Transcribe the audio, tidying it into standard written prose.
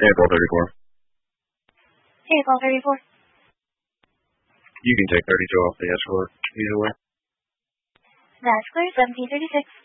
April 34. April 34. You can take 32 off the escort, either way. That's clear, 1736.